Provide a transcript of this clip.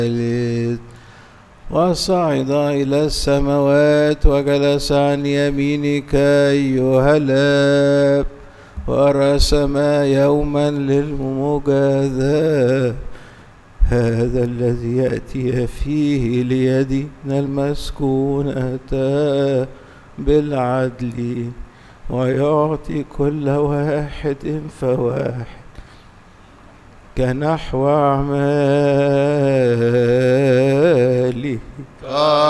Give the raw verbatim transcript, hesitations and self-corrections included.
وصعد إلى السماوات وجلس عن يمينك أيها الآب، ورسم يوما للمجازاة، هذا الذي يأتي فيه ليدين المسكونة بالعدل، ويعطي كل واحد فواحد كنحو أعماله.